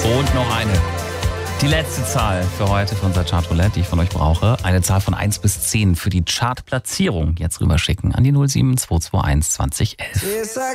Und noch eine. Die letzte Zahl für heute für unser Chartroulette, die ich von euch brauche. Eine Zahl von 1 bis 10 für die Chartplatzierung. Jetzt rüberschicken an die 07221 2011.